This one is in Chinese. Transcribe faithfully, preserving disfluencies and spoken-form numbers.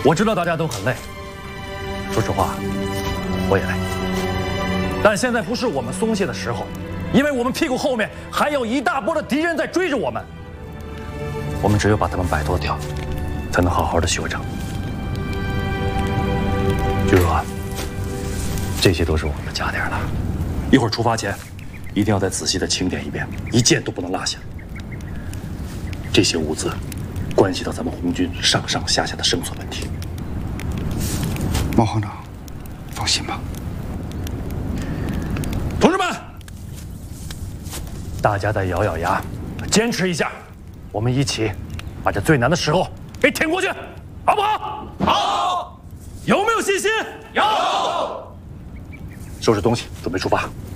我知道大家都很累，说实话，我也累。但现在不是我们松懈的时候，因为我们屁股后面还有一大波的敌人在追着我们。我们只有把他们摆脱掉，才能好好的休整。巨哥，这些都是我们的家底了，一会儿出发前，一定要再仔细的清点一遍，一件都不能落下。这些物资关系到咱们红军上上下下的生存问题。 毛行长，放心吧。 同志们，大家再咬咬牙，坚持一下，我们一起把这最难的时候给挺过去，好不好？好。有没有信心？有。收拾东西，准备出发。